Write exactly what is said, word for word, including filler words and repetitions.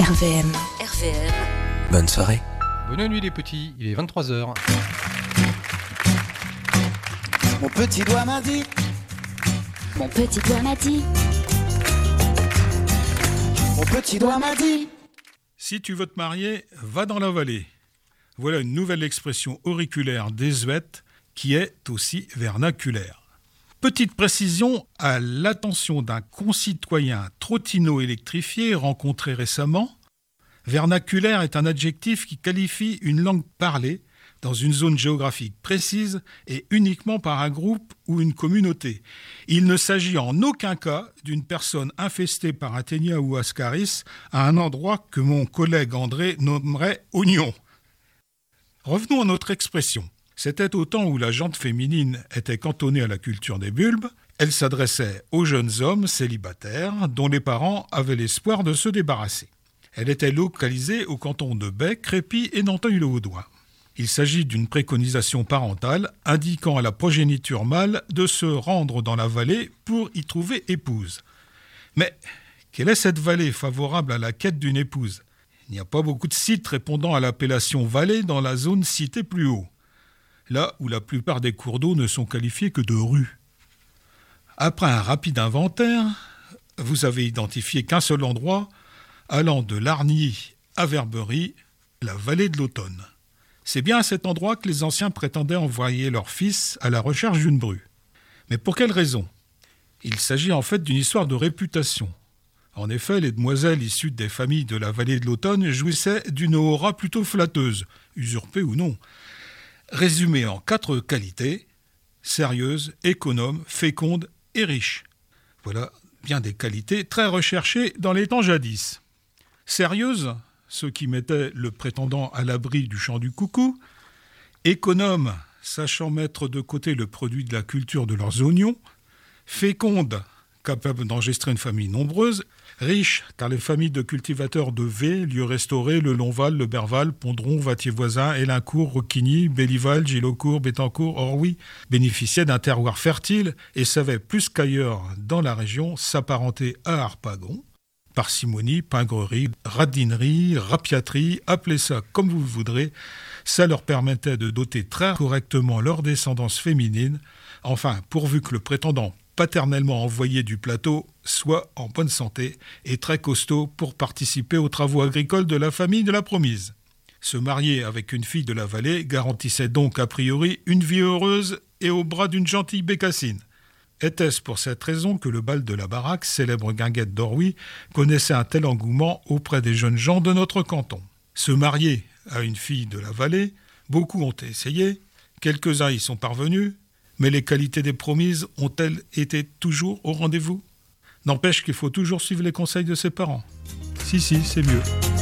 R V M. R V M. Bonne soirée. Bonne nuit les petits, il est vingt-trois heures. Mon petit doigt m'a dit. Mon petit doigt m'a dit. Mon petit doigt m'a dit. Si tu veux te marier, va dans la vallée. Voilà une nouvelle expression auriculaire désuète qui est aussi vernaculaire. Petite précision à l'attention d'un concitoyen trottino-électrifié rencontré récemment. Vernaculaire est un adjectif qui qualifie une langue parlée dans une zone géographique précise et uniquement par un groupe ou une communauté. Il ne s'agit en aucun cas d'une personne infestée par un ténia ou ascaris à un endroit que mon collègue André nommerait oignon. Revenons à notre expression. C'était au temps où la jante féminine était cantonnée à la culture des bulbes. Elle s'adressait aux jeunes hommes célibataires dont les parents avaient l'espoir de se débarrasser. Elle était localisée au canton de Bec, Crépy et Nanteuil-le-Haudouin. Il s'agit d'une préconisation parentale indiquant à la progéniture mâle de se rendre dans la vallée pour y trouver épouse. Mais quelle est cette vallée favorable à la quête d'une épouse ? Il n'y a pas beaucoup de sites répondant à l'appellation vallée dans la zone citée plus haut, là où la plupart des cours d'eau ne sont qualifiés que de rues. Après un rapide inventaire, vous avez identifié qu'un seul endroit, allant de Largny à Verberie, la vallée de l'Automne. C'est bien à cet endroit que les anciens prétendaient envoyer leurs fils à la recherche d'une bru. Mais pour quelle raison ? Il s'agit en fait d'une histoire de réputation. En effet, les demoiselles issues des familles de la vallée de l'Automne jouissaient d'une aura plutôt flatteuse, usurpée ou non, résumée en quatre qualités: sérieuse, économe, féconde et riche. Voilà bien des qualités très recherchées dans les temps jadis. Sérieuse, ce qui mettait le prétendant à l'abri du chant du coucou. Économe, sachant mettre de côté le produit de la culture de leurs oignons. Féconde, capable d'enregistrer une famille nombreuse. Riche, car les familles de cultivateurs de V, lieux restaurés, le Longval, le Berval, Pondron, Vattier-Voisin, Élincourt, Roquigny, Bellival, Gilocourt, Bettencourt, Orwy, bénéficiaient d'un terroir fertile et savaient plus qu'ailleurs dans la région s'apparenter à Harpagon. Parcimonie, pingrerie, radinerie, rapiaterie, appelez ça comme vous le voudrez, ça leur permettait de doter très correctement leur descendance féminine, enfin pourvu que le prétendant paternellement envoyé du plateau soit en bonne santé et très costaud pour participer aux travaux agricoles de la famille de la promise. Se marier avec une fille de la vallée garantissait donc a priori une vie heureuse et au bras d'une gentille bécassine. Était-ce pour cette raison que le bal de la baraque, célèbre guinguette d'Orwy, connaissait un tel engouement auprès des jeunes gens de notre canton ? Se marier à une fille de la vallée, beaucoup ont essayé, quelques-uns y sont parvenus, mais les qualités des promises ont-elles été toujours au rendez-vous ? N'empêche qu'il faut toujours suivre les conseils de ses parents. Si, si, c'est mieux.